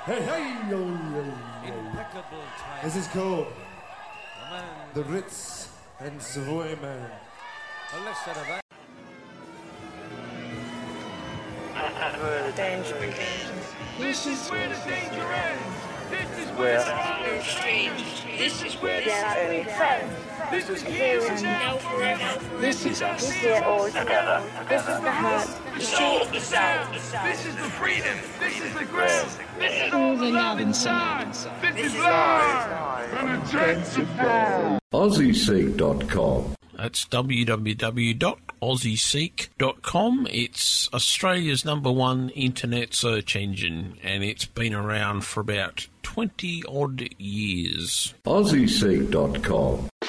Hey, hey, yo, yo, Impeccable time. This is called Man. The Ritz and Savoy Man. Well, let's set it up. Where the danger begins. This is where the danger ends. This is Where the strange. This is where the Only friends. This is here and now forever. This is us. We are all together. This is the heart. The soul of the sound. This is the freedom. This is the ground. This is all the love inside. This is live and intensified. AussieSeek.com. That's www.aussieseek.com. It's Australia's #1 internet search engine, and it's been around for about 20 odd years. AussieSeek.com.